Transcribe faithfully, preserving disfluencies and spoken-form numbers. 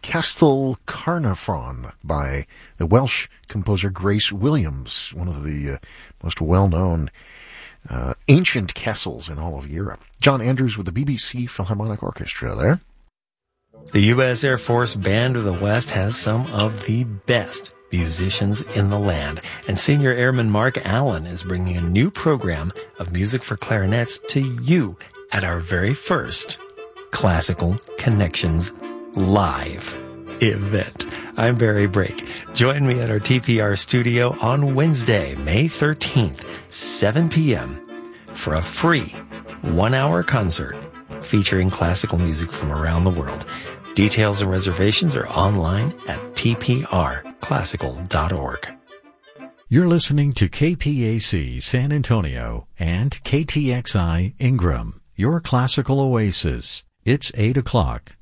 Castell Carnarvon by the Welsh composer Grace Williams, one of the uh, most well-known uh, ancient castles in all of Europe. John Andrews with the B B C Philharmonic Orchestra there. The U S Air Force Band of the West has some of the best musicians in the land, and Senior Airman Mark Allen is bringing a new program of music for clarinets to you at our very first Classical Connections Live event. I'm Barry Brake. Join me at our T P R studio on Wednesday, May thirteenth, seven p.m. for a free one-hour concert featuring classical music from around the world. Details and reservations are online at t p r classical dot org. You're listening to K P A C San Antonio and K T X I Ingram, your classical oasis. It's eight o'clock.